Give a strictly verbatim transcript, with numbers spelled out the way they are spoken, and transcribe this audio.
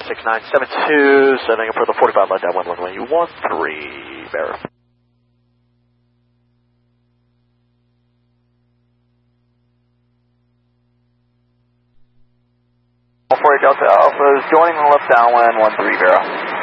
six nine seven two, setting up for the forty-five left down one one way, one three, verify. forty Delta Alpha is joining the left downwind, one three, Vero.